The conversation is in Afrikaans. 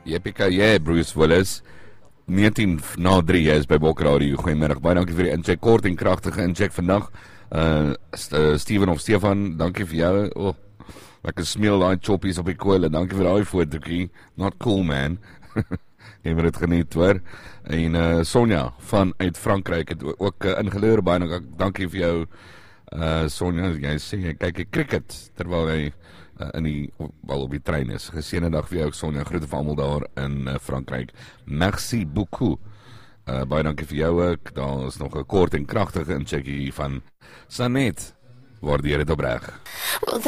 JPK, Bruce Willis, 19 na 3, jy is by Bokradio, goeiemiddag, baie dankie vir die incheck, kort en kragtige incheck vandag, Steven of Stefan, dankie vir jou, lekker smeel daai choppies op die kool, en dankie vir daai fotokie, not cool man, jy moet het geniet hoor, en Sonja vanuit Frankryk het ook ingeloer, baie dankie vir jou, Sonja, jy sê, jy kyk die cricket, terwyl jy wel op die trein is. Geseënde dag vir jou, Sonja. Groete vir almal daar in Frankryk. Merci beaucoup. Baie dankie vir jou ook. Daar is nog 'n kort en kragtige incheck hier van Sanet. Waardeer dit opreg.